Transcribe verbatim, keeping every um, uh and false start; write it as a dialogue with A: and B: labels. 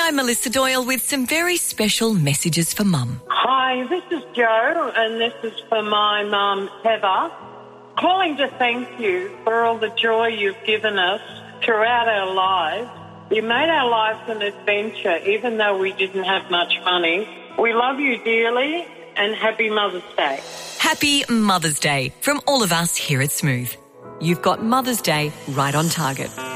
A: Hi, I'm Melissa Doyle with some very special messages for Mum.
B: Hi, this is Jo, and this is for my mum, Heather. Calling to thank you for all the joy you've given us throughout our lives. You made our lives an adventure, even though we didn't have much money. We love you dearly, and happy Mother's Day.
A: Happy Mother's Day from all of us here at Smooth. You've got Mother's Day right on target.